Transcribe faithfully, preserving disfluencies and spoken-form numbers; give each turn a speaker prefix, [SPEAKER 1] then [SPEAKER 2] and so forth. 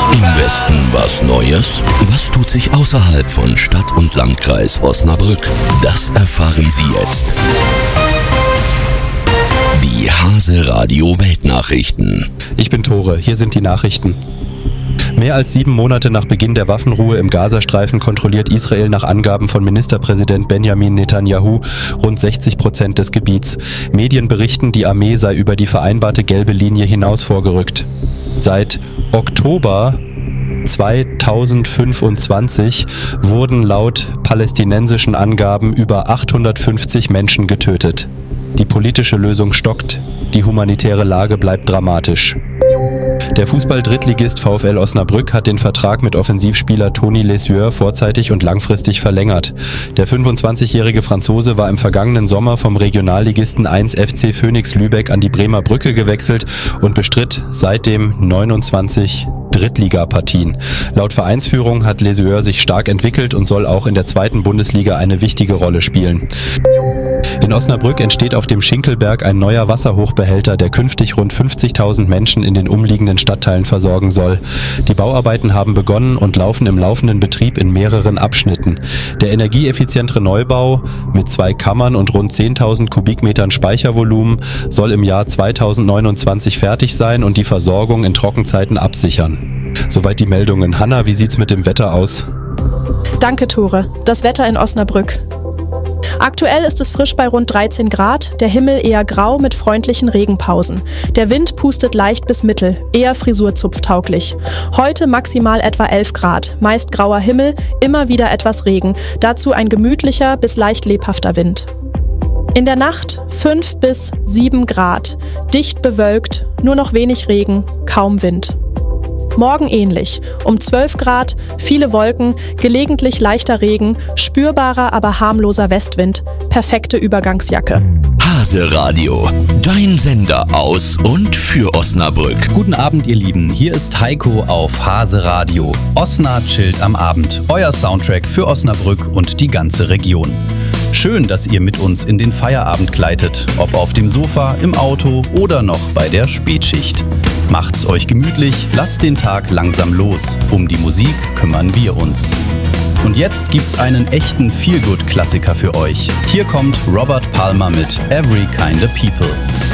[SPEAKER 1] Im Westen was Neues? Was tut sich außerhalb von Stadt und Landkreis Osnabrück? Das erfahren Sie jetzt. Die Hase Radio Weltnachrichten.
[SPEAKER 2] Ich bin Tore, hier sind die Nachrichten. Mehr als sieben Monate nach Beginn der Waffenruhe im Gazastreifen kontrolliert Israel nach Angaben von Ministerpräsident Benjamin Netanyahu rund sechzig Prozent des Gebiets. Medien berichten, die Armee sei über die vereinbarte gelbe Linie hinaus vorgerückt. Seit Oktober zweitausendfünfundzwanzig wurden laut palästinensischen Angaben über achthundertfünfzig Menschen getötet. Die politische Lösung stockt, die humanitäre Lage bleibt dramatisch. Der Fußball-Drittligist VfL Osnabrück hat den Vertrag mit Offensivspieler Tony Lesieur vorzeitig und langfristig verlängert. Der fünfundzwanzigjährige Franzose war im vergangenen Sommer vom Regionalligisten eins F C Phoenix Lübeck an die Bremer Brücke gewechselt und bestritt seitdem neunundzwanzig Drittligapartien. Laut Vereinsführung hat Lesieur sich stark entwickelt und soll auch in der zweiten Bundesliga eine wichtige Rolle spielen. In Osnabrück entsteht auf dem Schinkelberg ein neuer Wasserhochbehälter, der künftig rund fünfzigtausend Menschen in den umliegenden Stadtteilen versorgen soll. Die Bauarbeiten haben begonnen und laufen im laufenden Betrieb in mehreren Abschnitten. Der energieeffizientere Neubau mit zwei Kammern und rund zehntausend Kubikmetern Speichervolumen soll im Jahr zweitausendneunundzwanzig fertig sein und die Versorgung in Trockenzeiten absichern. Soweit die Meldungen. Hanna, wie sieht's mit dem Wetter aus?
[SPEAKER 3] Danke, Tore. Das Wetter in Osnabrück. Aktuell ist es frisch bei rund dreizehn Grad, der Himmel eher grau mit freundlichen Regenpausen. Der Wind pustet leicht bis mittel, eher frisurzupftauglich. Heute maximal etwa elf Grad, meist grauer Himmel, immer wieder etwas Regen, dazu ein gemütlicher bis leicht lebhafter Wind. In der Nacht fünf bis sieben Grad, dicht bewölkt, nur noch wenig Regen, kaum Wind. Morgen ähnlich, um zwölf Grad, viele Wolken, gelegentlich leichter Regen, spürbarer, aber harmloser Westwind, perfekte Übergangsjacke.
[SPEAKER 1] Hase Radio, dein Sender aus und für Osnabrück.
[SPEAKER 4] Guten Abend, ihr Lieben, hier ist Heiko auf Hase Radio. Osna chillt am Abend, euer Soundtrack für Osnabrück und die ganze Region. Schön, dass ihr mit uns in den Feierabend gleitet, ob auf dem Sofa, im Auto oder noch bei der Spätschicht. Macht's euch gemütlich, lasst den Tag langsam los. Um die Musik kümmern wir uns. Und jetzt gibt's einen echten Feel-Good-Klassiker für euch. Hier kommt Robert Palmer mit Every Kind of People.